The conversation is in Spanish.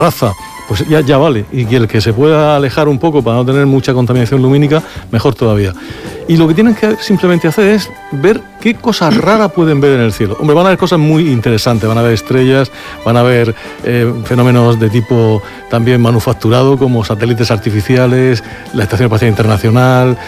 terraza, pues ya vale, y que el que se pueda alejar un poco para no tener mucha contaminación lumínica, mejor todavía. Y lo que tienen que simplemente hacer es ver qué cosas raras pueden ver en el cielo. Hombre, van a ver cosas muy interesantes, van a ver estrellas, van a ver fenómenos de tipo también manufacturado, como satélites artificiales, la Estación Espacial Internacional,